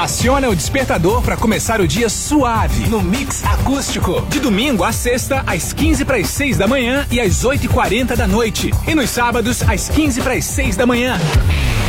Aciona o despertador para começar o dia suave no Mix Acústico. De domingo a sexta, às 5:45 da manhã e às 8:40 da noite. E nos sábados, às 5:45 da manhã.